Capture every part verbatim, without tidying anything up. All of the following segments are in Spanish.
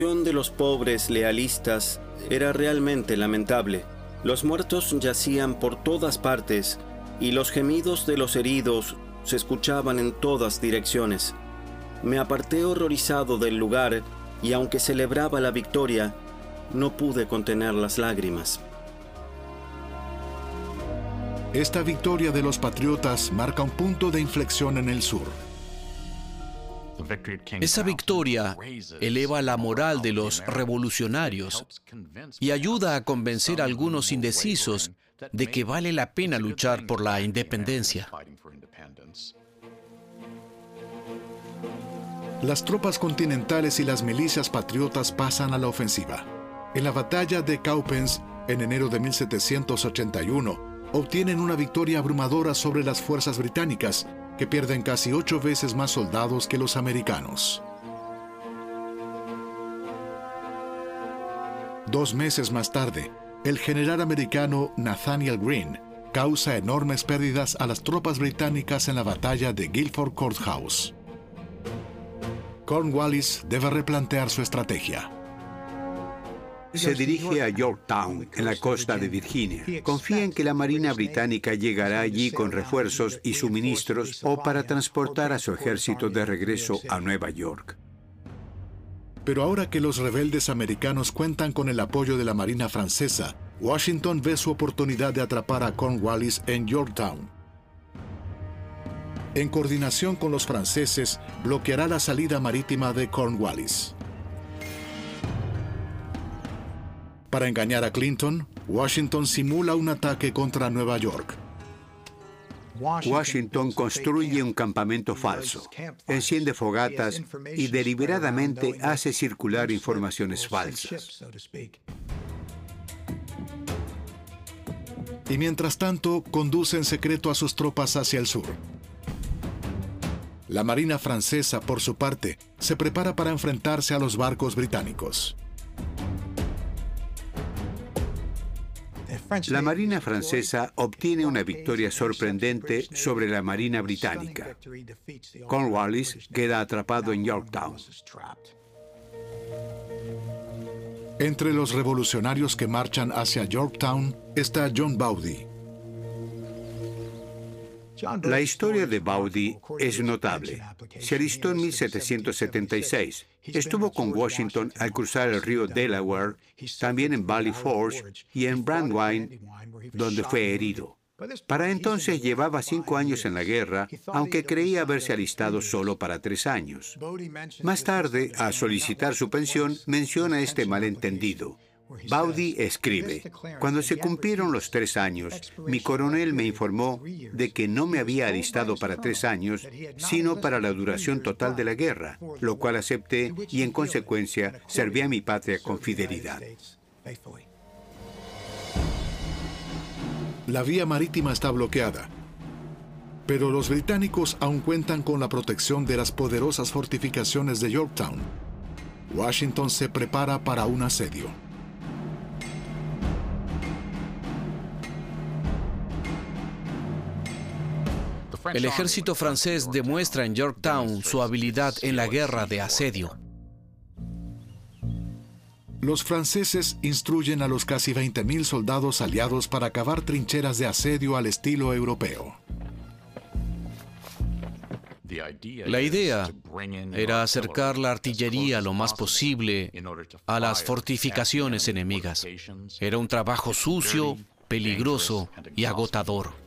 La situación de los pobres lealistas era realmente lamentable. Los muertos yacían por todas partes y los gemidos de los heridos se escuchaban en todas direcciones. Me aparté horrorizado del lugar y aunque celebraba la victoria, no pude contener las lágrimas. Esta victoria de los patriotas marca un punto de inflexión en el sur. Esa victoria eleva la moral de los revolucionarios y ayuda a convencer a algunos indecisos de que vale la pena luchar por la independencia. Las tropas continentales y las milicias patriotas pasan a la ofensiva. En la batalla de Cowpens, en enero de mil setecientos ochenta y uno, obtienen una victoria abrumadora sobre las fuerzas británicas, que pierden casi ocho veces más soldados que los americanos. Dos meses más tarde, el general americano Nathaniel Greene causa enormes pérdidas a las tropas británicas en la batalla de Guilford Courthouse. Cornwallis debe replantear su estrategia. Se dirige a Yorktown, en la costa de Virginia. Confía en que la Marina británica llegará allí con refuerzos y suministros o para transportar a su ejército de regreso a Nueva York. Pero ahora que los rebeldes americanos cuentan con el apoyo de la Marina francesa, Washington ve su oportunidad de atrapar a Cornwallis en Yorktown. En coordinación con los franceses, bloqueará la salida marítima de Cornwallis. Para engañar a Clinton, Washington simula un ataque contra Nueva York. Washington construye un campamento falso, enciende fogatas y deliberadamente hace circular informaciones falsas. Y mientras tanto, conduce en secreto a sus tropas hacia el sur. La Marina francesa, por su parte, se prepara para enfrentarse a los barcos británicos. La Marina francesa obtiene una victoria sorprendente sobre la Marina británica. Cornwallis queda atrapado en Yorktown. Entre los revolucionarios que marchan hacia Yorktown está John Bowdy. La historia de Bowdy es notable. Se alistó en mil setecientos setenta y seis. Estuvo con Washington al cruzar el río Delaware, también en Valley Forge y en Brandywine, donde fue herido. Para entonces llevaba cinco años en la guerra, aunque creía haberse alistado solo para tres años. Más tarde, al solicitar su pensión, menciona este malentendido. Bowdy escribe: cuando se cumplieron los tres años, mi coronel me informó de que no me había alistado para tres años, sino para la duración total de la guerra, lo cual acepté y en consecuencia serví a mi patria con fidelidad. La vía marítima está bloqueada, pero los británicos aún cuentan con la protección de las poderosas fortificaciones de Yorktown. Washington se prepara para un asedio. El ejército francés demuestra en Yorktown su habilidad en la guerra de asedio. Los franceses instruyen a los casi veinte mil soldados aliados para cavar trincheras de asedio al estilo europeo. La idea era acercar la artillería lo más posible a las fortificaciones enemigas. Era un trabajo sucio, peligroso y agotador.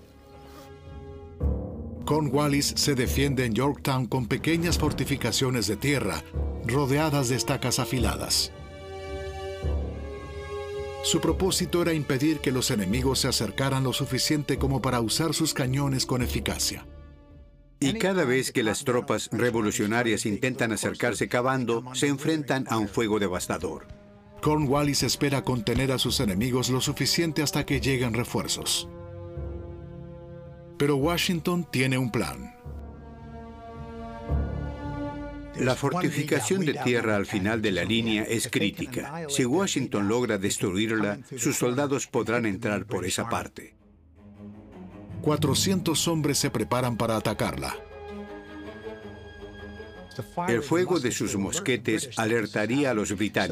Cornwallis se defiende en Yorktown con pequeñas fortificaciones de tierra, rodeadas de estacas afiladas. Su propósito era impedir que los enemigos se acercaran lo suficiente como para usar sus cañones con eficacia. Y cada vez que las tropas revolucionarias intentan acercarse cavando, se enfrentan a un fuego devastador. Cornwallis espera contener a sus enemigos lo suficiente hasta que lleguen refuerzos. Pero Washington tiene un plan. La fortificación de tierra al final de la línea es crítica. Si Washington logra destruirla, sus soldados podrán entrar por esa parte. cuatrocientos hombres se preparan para atacarla. El fuego de sus mosquetes alertaría a los británicos.